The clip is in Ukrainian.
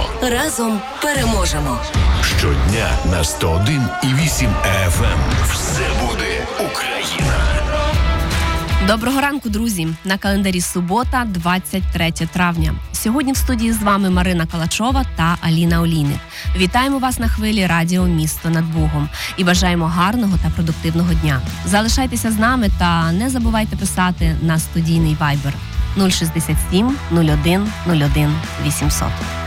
Разом переможемо. Щодня на 101,8 FM. Все буде Україна. Доброго ранку, друзі! На календарі субота, 23 травня. Сьогодні в студії з вами Марина Калачова та Аліна Олійник. Вітаємо вас на хвилі радіо «Місто над Бугом» і бажаємо гарного та продуктивного дня. Залишайтеся з нами та не забувайте писати на студійний вайбер 067 01 01 800.